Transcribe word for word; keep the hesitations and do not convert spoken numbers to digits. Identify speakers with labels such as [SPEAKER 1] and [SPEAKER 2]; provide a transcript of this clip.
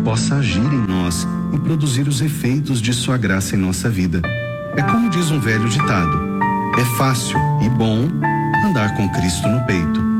[SPEAKER 1] possa agir em nós e produzir os efeitos de sua graça em nossa vida. É como diz um velho ditado: é fácil e bom andar com Cristo no peito.